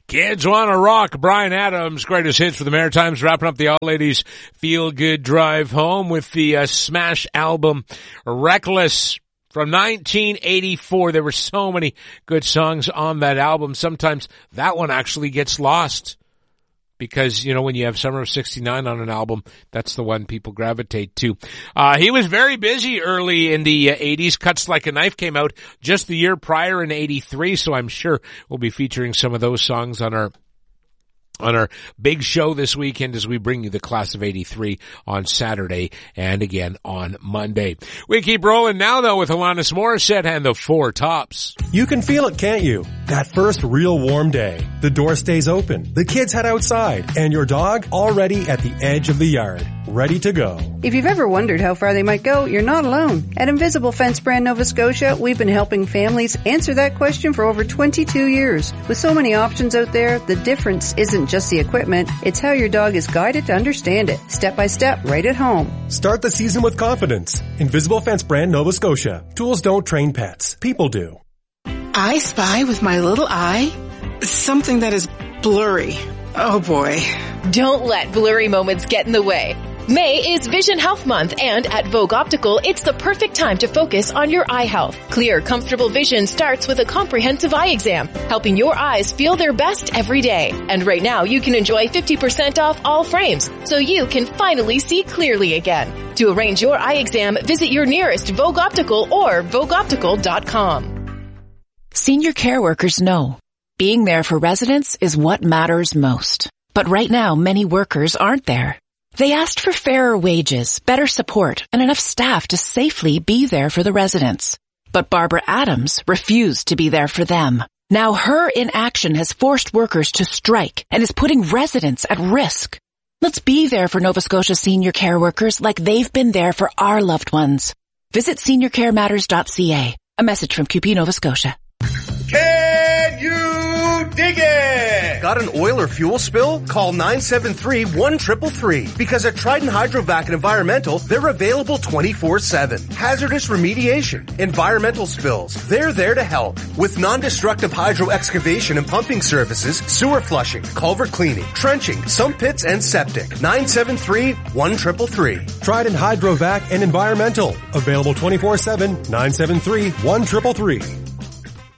Kids Wanna Rock, Bryan Adams, greatest hits for the Maritimes, wrapping up the All Ladies Feel Good Drive Home with the Smash album Reckless from 1984. There were so many good songs on that album. Sometimes that one actually gets lost because, you know, when you have Summer of 69 on an album, that's the one people gravitate to. He was very busy early in the 80s. Cuts Like a Knife came out just the year prior in 83, so I'm sure we'll be featuring some of those songs on our big show this weekend as we bring you the class of 83 on Saturday and again on Monday. We keep rolling now, though, with Alanis Morissette and the Four Tops. You can feel it, can't you? That first real warm day. The door stays open, the kids head outside, and your dog already at the edge of the yard, ready to go. If you've ever wondered how far they might go, you're not alone. At Invisible Fence Brand Nova Scotia, we've been helping families answer that question for over 22 years. With so many options out there, the difference isn't just the equipment, it's how your dog is guided to understand it, step by step, right at home. Start the season with confidence. Invisible Fence Brand Nova Scotia. Tools don't train pets. People do. I spy with my little eye something that is blurry. Oh boy. Don't let blurry moments get in the way. May is Vision Health Month, and at Vogue Optical, it's the perfect time to focus on your eye health. Clear, comfortable vision starts with a comprehensive eye exam, helping your eyes feel their best every day. And right now, you can enjoy 50% off all frames, so you can finally see clearly again. To arrange your eye exam, visit your nearest Vogue Optical or VogueOptical.com. Senior care workers know being there for residents is what matters most. But right now, many workers aren't there. They asked for fairer wages, better support, and enough staff to safely be there for the residents. But Barbara Adams refused to be there for them. Now her inaction has forced workers to strike and is putting residents at risk. Let's be there for Nova Scotia senior care workers like they've been there for our loved ones. Visit seniorcarematters.ca. A message from QP Nova Scotia. Can you dig it? Got an oil or fuel spill? Call 973-1333. Because at Trident Hydrovac and Environmental, they're available 24/7. Hazardous remediation, environmental spills, they're there to help. With non-destructive hydro excavation and pumping services, sewer flushing, culvert cleaning, trenching, sump pits, and septic. 973-1333. Trident Hydrovac and Environmental. Available 24/7, 973-1333.